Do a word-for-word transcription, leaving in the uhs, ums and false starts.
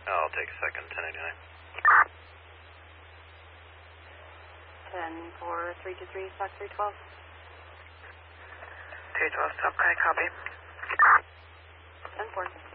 I'll take second, ten eighty-nine. ten four, three two three, stock three twelve. three twelve, stop, can I copy? ten four.